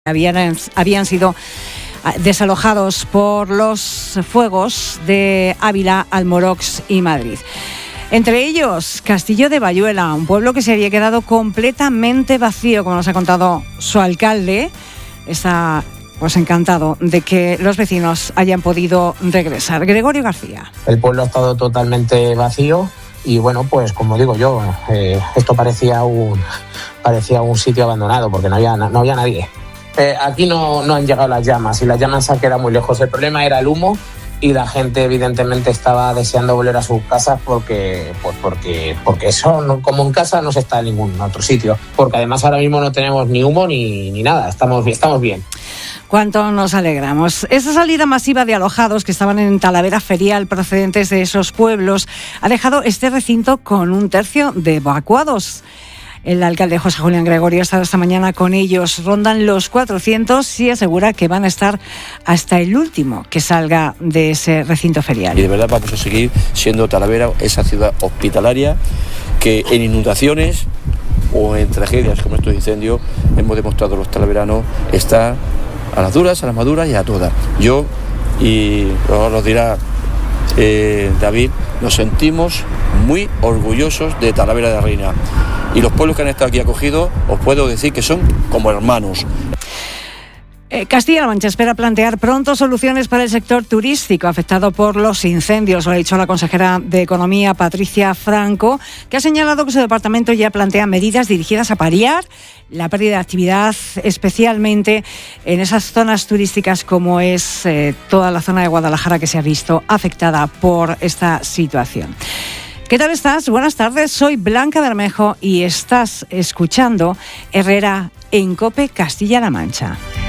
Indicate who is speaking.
Speaker 1: habían sido desalojados por los fuegos de Ávila, Almorox y Madrid. Entre ellos, Castillo de Bayuela, un pueblo que se había quedado completamente vacío, como nos ha contado su alcalde. Está pues encantado de que los vecinos hayan podido regresar. Gregorio García.
Speaker 2: El pueblo ha estado totalmente vacío y bueno, pues como digo yo, esto parecía un sitio abandonado porque no había nadie. Aquí no han llegado las llamas y las llamas se han quedado muy lejos. El problema era el humo y la gente evidentemente estaba deseando volver a sus casas porque eso, como en casa, no se está en ningún otro sitio. Porque además ahora mismo no tenemos ni humo ni nada, estamos bien.
Speaker 1: Cuánto nos alegramos. Esa salida masiva de alojados que estaban en Talavera Ferial procedentes de esos pueblos ha dejado este recinto con un tercio de evacuados. El alcalde José Julián Gregorio ha estado esta mañana con ellos. Rondan los 400 y asegura que van a estar hasta el último que salga de ese recinto ferial.
Speaker 3: Y de verdad vamos a seguir siendo Talavera esa ciudad hospitalaria que en inundaciones o en tragedias como estos incendios hemos demostrado los talaveranos está a las duras, a las maduras y a todas. Yo, y nos dirá David, nos sentimos muy orgullosos de Talavera de la Reina. Y los pueblos que han estado aquí acogidos, os puedo decir que son como hermanos.
Speaker 1: Castilla-La Mancha espera plantear pronto soluciones para el sector turístico afectado por los incendios. Lo ha dicho la consejera de Economía, Patricia Franco, que ha señalado que su departamento ya plantea medidas dirigidas a paliar la pérdida de actividad, especialmente en esas zonas turísticas como es toda la zona de Guadalajara que se ha visto afectada por esta situación. ¿Qué tal estás? Buenas tardes, soy Blanca Bermejo y estás escuchando Herrera en COPE Castilla-La Mancha.